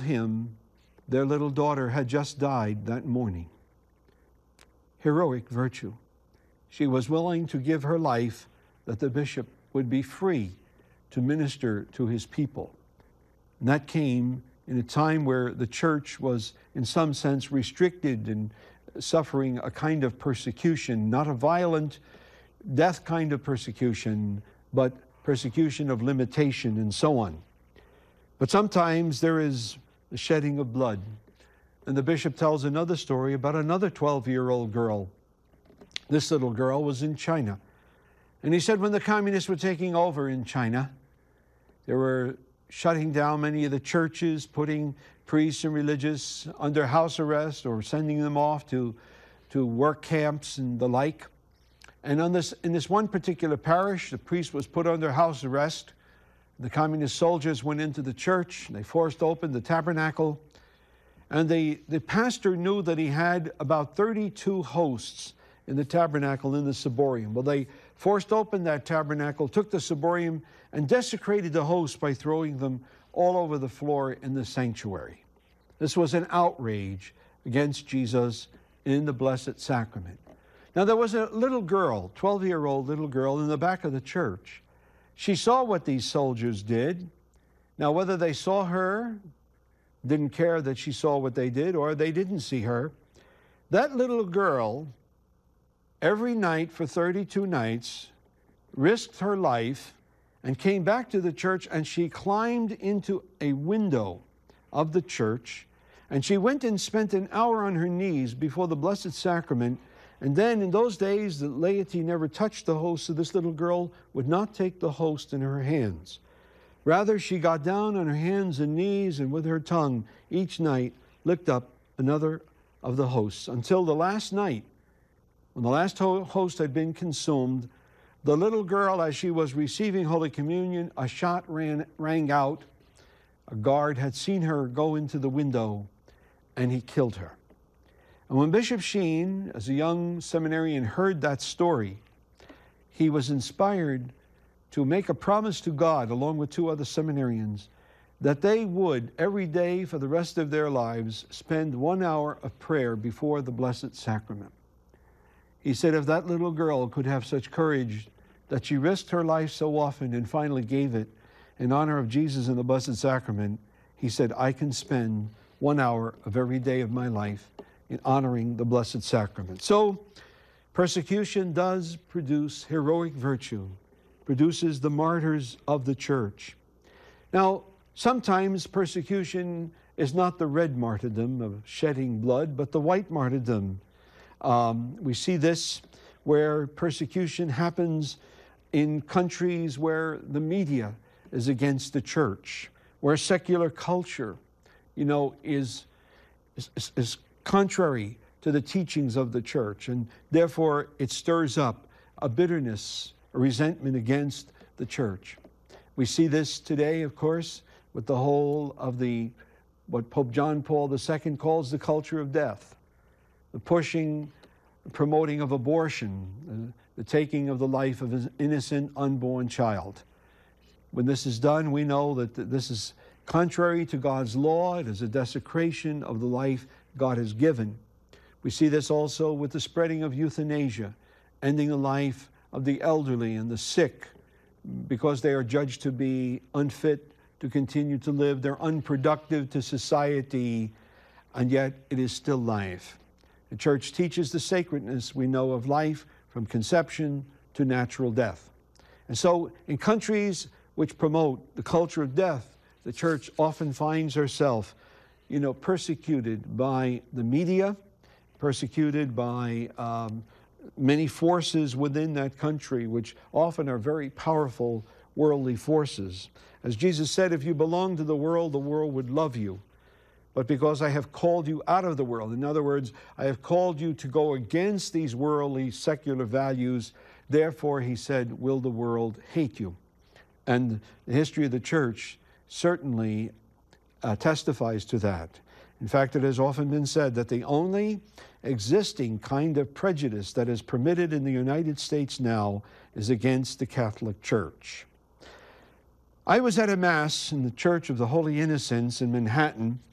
him, their little daughter had just died that morning. Heroic virtue. She was willing to give her life that the bishop would be free to minister to his people. And that came in a time where the church was, in some sense, restricted and suffering a kind of persecution, not a violent death kind of persecution, but persecution of limitation and so on. But sometimes there is the shedding of blood. And the bishop tells another story about another 12-year-old girl. This little girl was in China. And he said when the communists were taking over in China, they were shutting down many of the churches, putting priests and religious under house arrest or sending them off to work camps and the like. And in this one particular parish, the priest was put under house arrest. The communist soldiers went into the church. They forced open the tabernacle. And the pastor knew that he had about 32 hosts in the tabernacle in the ciborium. Well, they forced open that tabernacle, took the ciborium, and desecrated the hosts by throwing them all over the floor in the sanctuary. This was an outrage against Jesus in the Blessed Sacrament. Now, there was a little girl, 12-year-old little girl, in the back of the church. She saw what these soldiers did. Now, whether they saw her, didn't care that she saw what they did, or they didn't see her, that little girl, every night for 32 nights, risked her life and came back to the church, and she climbed into a window of the church, and she went and spent an hour on her knees before the Blessed Sacrament. And then in those days, the laity never touched the host, so this little girl would not take the host in her hands. Rather, she got down on her hands and knees and with her tongue each night licked up another of the hosts until the last night, when the last host had been consumed. The little girl, as she was receiving Holy Communion, a shot rang out. A guard had seen her go into the window, and he killed her. And when Bishop Sheen, as a young seminarian, heard that story, he was inspired to make a promise to God, along with two other seminarians, that they would, every day for the rest of their lives, spend 1 hour of prayer before the Blessed Sacrament. He said if that little girl could have such courage that she risked her life so often and finally gave it in honor of Jesus in the Blessed Sacrament, he said, I can spend 1 hour of every day of my life in honoring the Blessed Sacrament. So, persecution does produce heroic virtue, produces the martyrs of the church. Now, sometimes persecution is not the red martyrdom of shedding blood, but the white martyrdom. We see this where persecution happens in countries where the media is against the church, where secular culture, is contrary to the teachings of the church, and therefore it stirs up a bitterness, a resentment against the church. We see this today, of course, with the whole of what Pope John Paul II calls the culture of death, the pushing, promoting of abortion, the taking of the life of an innocent unborn child. When this is done, we know that this is contrary to God's law. It is a desecration of the life God has given. We see this also with the spreading of euthanasia, ending the life of the elderly and the sick because they are judged to be unfit to continue to live. They're unproductive to society, and yet it is still life. The church teaches the sacredness, we know, of life from conception to natural death. And so in countries which promote the culture of death, the church often finds herself, persecuted by the media, persecuted by many forces within that country, which often are very powerful worldly forces. As Jesus said, if you belong to the world would love you. But because I have called you out of the world, in other words, I have called you to go against these worldly, secular values, therefore, he said, will the world hate you. And the history of the church certainly testifies to that. In fact, it has often been said that the only existing kind of prejudice that is permitted in the United States now is against the Catholic Church. I was at a Mass in the Church of the Holy Innocents in Manhattan